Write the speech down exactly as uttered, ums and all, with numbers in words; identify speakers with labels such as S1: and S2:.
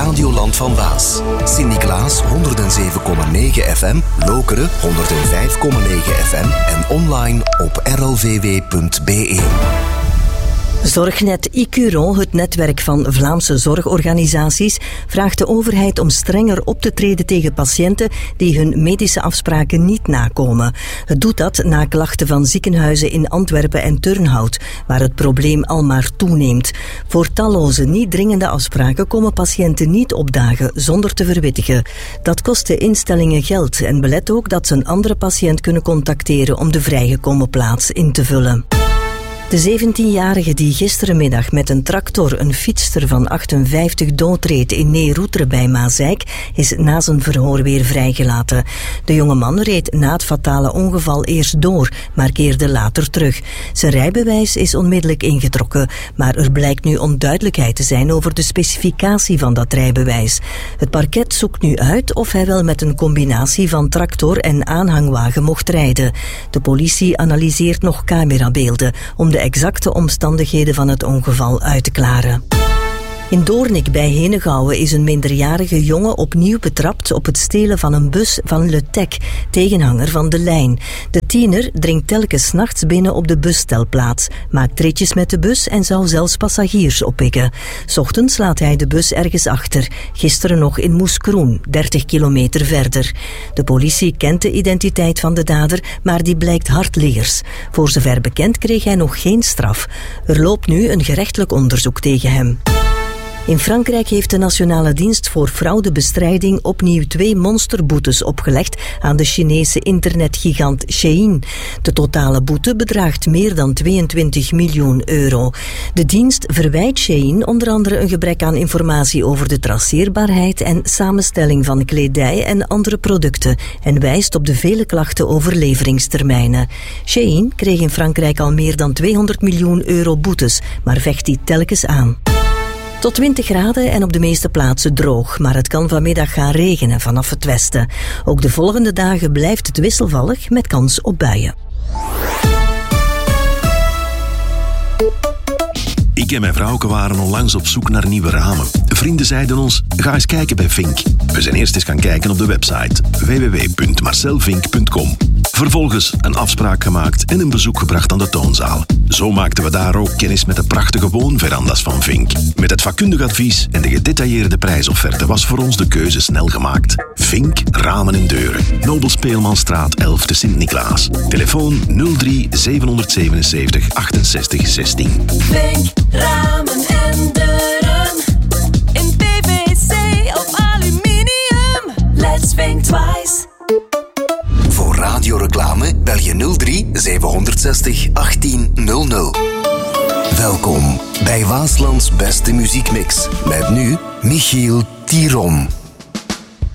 S1: Radioland van Waas. Sint-Niklaas honderd zeven komma negen F M, Lokeren honderd vijf komma negen F M en online op r l v w punt b e.
S2: Zorgnet Icuron, het netwerk van Vlaamse zorgorganisaties, vraagt de overheid om strenger op te treden tegen patiënten die hun medische afspraken niet nakomen. Het doet dat na klachten van ziekenhuizen in Antwerpen en Turnhout, waar het probleem al maar toeneemt. Voor talloze niet dringende afspraken komen patiënten niet opdagen zonder te verwittigen. Dat kost de instellingen geld en belet ook dat ze een andere patiënt kunnen contacteren om de vrijgekomen plaats in te vullen. De zeventienjarige die gisterenmiddag met een tractor een fietster van achtenvijftig doodreed in Neeroetre bij Maasijk is na zijn verhoor weer vrijgelaten. De jonge man reed na het fatale ongeval eerst door, maar keerde later terug. Zijn rijbewijs is onmiddellijk ingetrokken, maar er blijkt nu onduidelijkheid te zijn over de specificatie van dat rijbewijs. Het parket zoekt nu uit of hij wel met een combinatie van tractor en aanhangwagen mocht rijden. De politie analyseert nog camerabeelden om de exacte omstandigheden van het ongeval uit te klaren. In Doornik bij Henegouwen is een minderjarige jongen opnieuw betrapt op het stelen van een bus van Le Tech, tegenhanger van de lijn. De tiener dringt telkens 's nachts binnen op de busstelplaats, maakt ritjes met de bus en zou zelfs passagiers oppikken. 's Ochtends laat hij de bus ergens achter, gisteren nog in Moeskroen, dertig kilometer verder. De politie kent de identiteit van de dader, maar die blijkt hardliggers. Voor zover bekend kreeg hij nog geen straf. Er loopt nu een gerechtelijk onderzoek tegen hem. In Frankrijk heeft de Nationale Dienst voor Fraudebestrijding opnieuw twee monsterboetes opgelegd aan de Chinese internetgigant Shein. De totale boete bedraagt meer dan tweeëntwintig miljoen euro. De dienst verwijt Shein onder andere een gebrek aan informatie over de traceerbaarheid en samenstelling van kledij en andere producten en wijst op de vele klachten over leveringstermijnen. Shein kreeg in Frankrijk al meer dan tweehonderd miljoen euro boetes, maar vecht die telkens aan. Tot twintig graden en op de meeste plaatsen droog, maar het kan vanmiddag gaan regenen vanaf het westen. Ook de volgende dagen blijft het wisselvallig met kans op buien.
S3: Ik en mijn vrouwke waren onlangs op zoek naar nieuwe ramen. Vrienden zeiden ons, ga eens kijken bij Vink. We zijn eerst eens gaan kijken op de website w w w punt marcel vink punt com. Vervolgens een afspraak gemaakt en een bezoek gebracht aan de toonzaal. Zo maakten we daar ook kennis met de prachtige woonveranda's van Vink. Met het vakkundig advies en de gedetailleerde prijsofferte was voor ons de keuze snel gemaakt. Vink, ramen en deuren. Nobel-Speelmanstraat elf te Sint-Niklaas. Telefoon nul drie zevenhonderdzevenenzeventig achtenzestig zestien.
S4: Vink, ramen en deuren. In P V C of aluminium. Let's think twice.
S1: Voor radioreclame bel je nul drie zevenhonderdzestig achttien nul nul. Welkom bij Waaslands beste muziekmix. Met nu Michiel Tiron.